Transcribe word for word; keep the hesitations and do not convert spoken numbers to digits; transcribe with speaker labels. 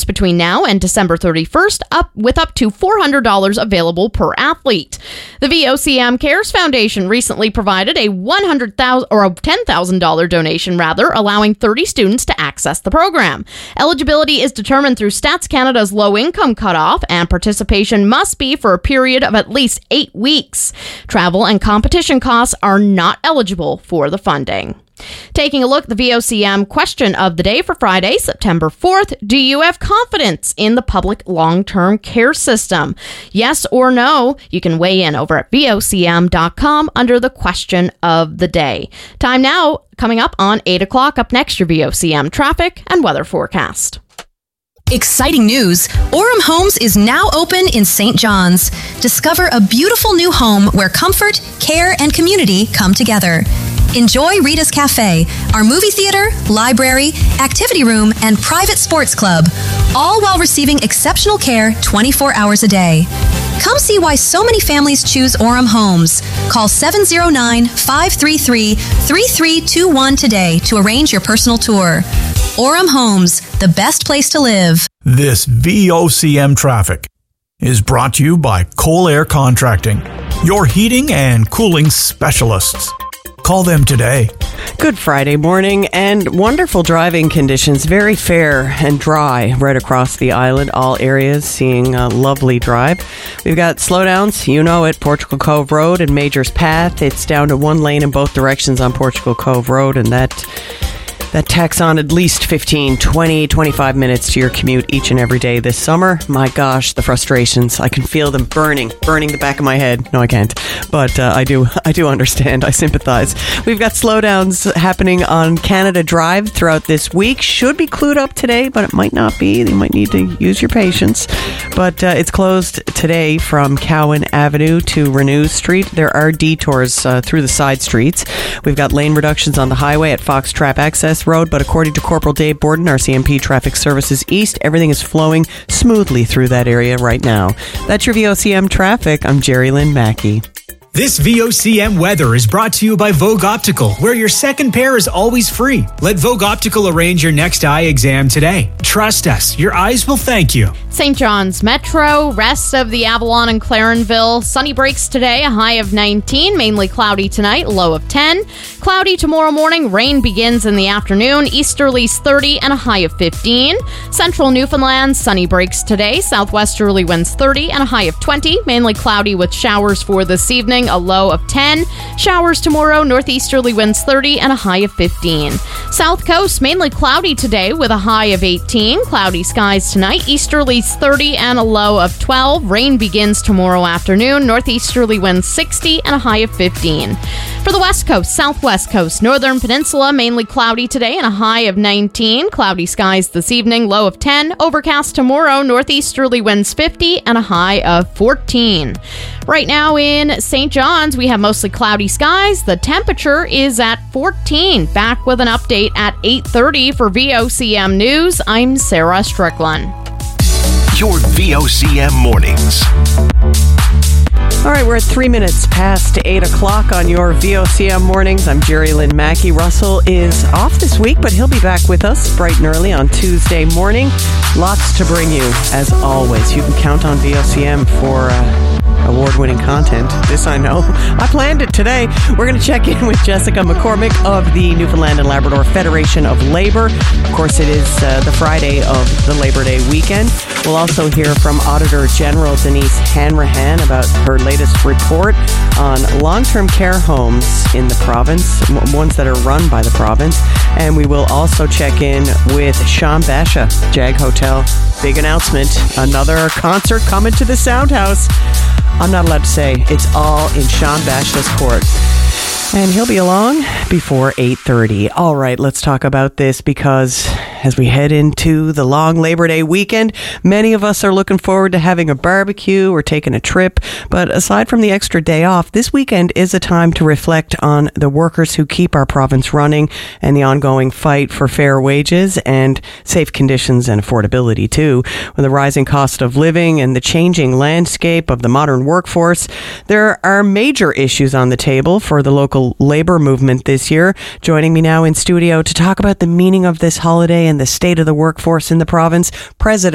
Speaker 1: starts between now and December thirty-first, up with up to four hundred dollars available per athlete. The V O C M Cares Foundation recently provided a one hundred thousand dollars or a ten thousand dollars donation, rather, allowing thirty students to access the program. Eligibility is determined through Stats Canada's low-income cutoff, and participation must be for a period of at least eight weeks. Travel and competition costs are not eligible for the funding. Taking a look at the V O C M question of the day for Friday, September fourth, do you have confidence in the public long-term care system? Yes or no? You can weigh in over at V O C M dot com under the question of the day. Time now, coming up on eight o'clock. Up next, your V O C M traffic and weather forecast.
Speaker 2: Exciting news! Orem Homes is now open in Saint John's. Discover a beautiful new home where comfort, care, and community come together. Enjoy Rita's Cafe, our movie theater, library, activity room, and private sports club, all while receiving exceptional care twenty-four hours a day. Come see why so many families choose Orem Homes. Call seven oh nine, five three three, three three two one today to arrange your personal tour. Orem Homes, the best place to live.
Speaker 3: This V O C M traffic is brought to you by Cole Air Contracting, your heating and cooling specialists. Call them today.
Speaker 4: Good Friday morning and wonderful driving conditions. Very fair and dry right across the island. All areas seeing a lovely drive. We've got slowdowns, you know it, Portugal Cove Road and Majors Path. It's down to one lane in both directions on Portugal Cove Road, and that... That tacks on at least fifteen, twenty, twenty-five minutes to your commute each and every day this summer. My gosh, the frustrations. I can feel them burning, burning the back of my head. No, I can't. But uh, I do I do understand. I sympathize. We've got slowdowns happening on Canada Drive throughout this week. Should be clued up today, but it might not be. You might need to use your patience. But uh, it's closed today from Cowan Avenue to Renew Street. There are detours uh, through the side streets. We've got lane reductions on the highway at Fox Trap Access Road, but according to Corporal Dave Borden, R C M P Traffic Services East, everything is flowing smoothly through that area right now. That's your V O C M traffic. I'm Jerry Lynn Mackey.
Speaker 5: This V O C M weather is brought to you by Vogue Optical, where your second pair is always free. Let Vogue Optical arrange your next eye exam today. Trust us, your eyes will thank you.
Speaker 1: Saint John's Metro, rest of the Avalon and Clarenville. Sunny breaks today, a high of nineteen. Mainly cloudy tonight, low of ten. Cloudy tomorrow morning, rain begins in the afternoon. Easterlies thirty and a high of fifteen. Central Newfoundland, sunny breaks today. Southwesterly winds thirty and a high of twenty. Mainly cloudy with showers for this evening, a low of ten. Showers tomorrow, northeasterly winds thirty and a high of fifteen. South Coast, mainly cloudy today with a high of eighteen. Cloudy skies tonight, easterlies thirty and a low of twelve. Rain begins tomorrow afternoon, northeasterly winds sixty and a high of fifteen. For the West Coast, Southwest Coast, Northern Peninsula, mainly cloudy today and a high of nineteen. Cloudy skies this evening, low of ten. Overcast tomorrow, northeasterly winds fifty and a high of fourteen. Right now in Saint John's, we have mostly cloudy skies. The temperature is at fourteen. Back with an update at eight thirty for V O C M News. I'm Sarah Strickland.
Speaker 6: Your V O C M mornings.
Speaker 4: All right, we're at three minutes past eight o'clock on your V O C M mornings. I'm Jerry Lynn Mackey. Russell is off this week, but he'll be back with us bright and early on Tuesday morning. Lots to bring you, as always. You can count on V O C M for uh, award-winning content. This I know. I planned it today. We're going to check in with Jessica McCormick of the Newfoundland and Labrador Federation of Labor. Of course, it is uh, the Friday of the Labor Day weekend. We'll also hear from Auditor General Denise Hanrahan about her latest report on long-term care homes in the province, ones that are run by the province. And we will also check in with Sean Basha, Jag Hotel. Big announcement. Another concert coming to the Sound House. I'm not allowed to say. It's all in Sean Basha's court. And he'll be along before eight thirty. All right, let's talk about this because as we head into the long Labor Day weekend, many of us are looking forward to having a barbecue or taking a trip. But aside from the extra day off, this weekend is a time to reflect on the workers who keep our province running and the ongoing fight for fair wages and safe conditions and affordability too. With the rising cost of living and the changing landscape of the modern workforce, there are major issues on the table for the local labor movement this year. Joining me now in studio to talk about the meaning of this holiday and the state of the workforce in the province, President